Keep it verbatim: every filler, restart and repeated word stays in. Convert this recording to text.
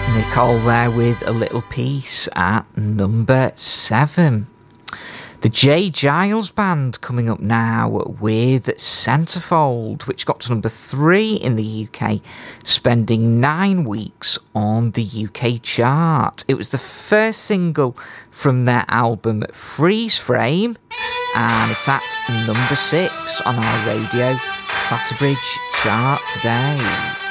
Nicole there with A Little Piece at number seven. The J. Giles Band coming up now with Centerfold, which got to number three in the U K, spending nine weeks on the U K chart. It was the first single from their album Freeze Frame, and it's at number six on our Radio Clatterbridge chart today.